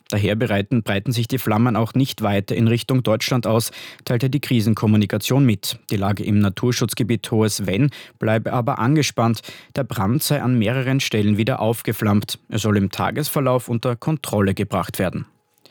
Daher breiten sich die Flammen auch nicht weiter in Richtung Deutschland aus, teilte die Krisenkommunikation mit. Die Lage im Naturschutzgebiet Hohes Venn bleibe aber angespannt. Der Brand sei an mehreren Stellen wieder aufgeflammt. Er soll im Tagesverlauf unter Kontrolle gebracht werden.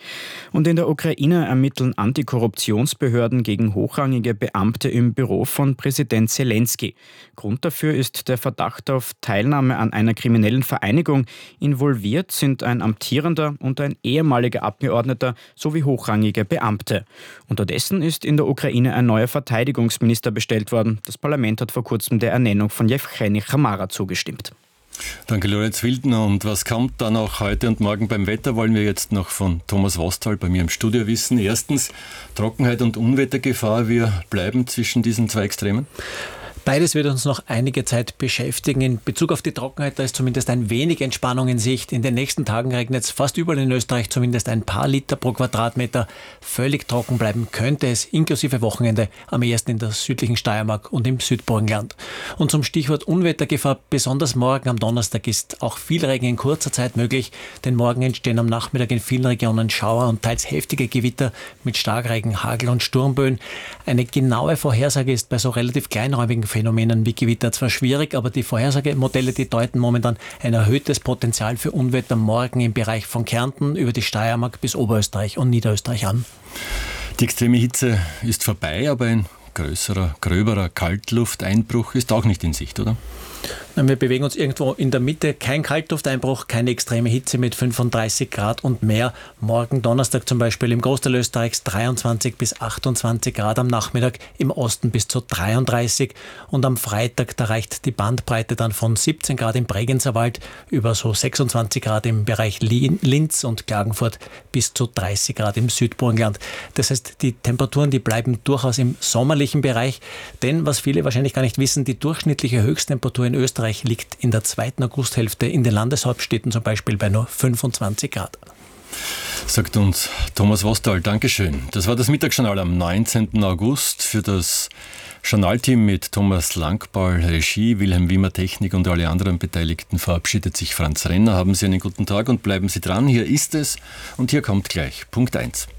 Und in der Ukraine ermitteln Antikorruptionsbehörden gegen hochrangige Beamte im Büro von Präsident Zelensky. Grund dafür ist der Verdacht auf Teilnahme an einer kriminellen Vereinigung. Involviert sind ein amtierender und ein ehemaliger Abgeordneter sowie hochrangige Beamte. Unterdessen ist in der Ukraine ein neuer Verteidigungsminister bestellt worden. Das Parlament hat vor kurzem der Ernennung von Jewgeni Chamara zugestimmt. Danke, Lorenz Wildner. Und was kommt dann auch heute und morgen beim Wetter, wollen wir jetzt noch von Thomas Wostal bei mir im Studio wissen. Erstens, Trockenheit und Unwettergefahr. Wir bleiben zwischen diesen zwei Extremen? Beides wird uns noch einige Zeit beschäftigen. In Bezug auf die Trockenheit, da ist zumindest ein wenig Entspannung in Sicht. In den nächsten Tagen regnet es fast überall in Österreich zumindest ein paar Liter pro Quadratmeter. Völlig trocken bleiben könnte es, inklusive Wochenende, am ehesten in der südlichen Steiermark und im Südburgenland. Und zum Stichwort Unwettergefahr, besonders morgen am Donnerstag ist auch viel Regen in kurzer Zeit möglich, denn morgen entstehen am Nachmittag in vielen Regionen Schauer und teils heftige Gewitter mit Starkregen, Hagel und Sturmböen. Eine genaue Vorhersage ist bei so relativ kleinräumigen Phänomenen wie Gewitter zwar schwierig, aber die Vorhersagemodelle, die deuten momentan ein erhöhtes Potenzial für Unwetter morgen im Bereich von Kärnten über die Steiermark bis Oberösterreich und Niederösterreich an. Die extreme Hitze ist vorbei, aber ein gröberer Kaltlufteinbruch ist auch nicht in Sicht, oder? Wir bewegen uns irgendwo in der Mitte. Kein Kaltlufteinbruch, keine extreme Hitze mit 35 Grad und mehr. Morgen Donnerstag zum Beispiel im Großteil Österreichs 23 bis 28 Grad am Nachmittag, im Osten bis zu 33. Und am Freitag, da reicht die Bandbreite dann von 17 Grad im Bregenzerwald über so 26 Grad im Bereich Linz und Klagenfurt bis zu 30 Grad im Südburgenland. Das heißt, die Temperaturen, die bleiben durchaus im sommerlichen Bereich. Denn, was viele wahrscheinlich gar nicht wissen, die durchschnittliche Höchsttemperatur in Österreich liegt in der zweiten Augusthälfte in den Landeshauptstädten zum Beispiel bei nur 25 Grad. Sagt uns Thomas Wostal, Dankeschön. Das war das Mittagsjournal am 19. August. Für das Journalteam mit Thomas Langball, Regie, Wilhelm Wimmer, Technik und alle anderen Beteiligten verabschiedet sich Franz Renner. Haben Sie einen guten Tag und bleiben Sie dran. Hier ist es und hier kommt gleich Punkt 1.